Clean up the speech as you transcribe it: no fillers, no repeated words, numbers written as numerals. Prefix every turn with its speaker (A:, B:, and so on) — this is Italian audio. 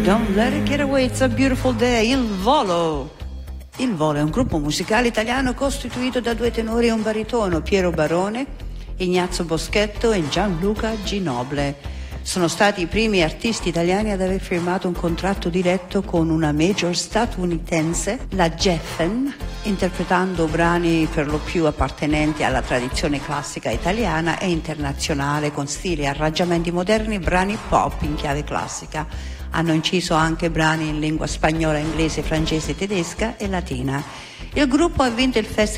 A: Don't let it get away, it's a beautiful day. Il Volo. Il Volo è un gruppo musicale italiano costituito da due tenori e un baritono, Piero Barone, Ignazio Boschetto e Gianluca Ginoble. Sono stati i primi artisti italiani ad aver firmato un contratto diretto con una major statunitense, la Geffen, interpretando brani per lo più appartenenti alla tradizione classica italiana e internazionale con stili e arrangiamenti moderni, brani pop in chiave classica. Hanno inciso anche brani in lingua spagnola, inglese, francese, tedesca e latina. Il gruppo ha vinto il Festival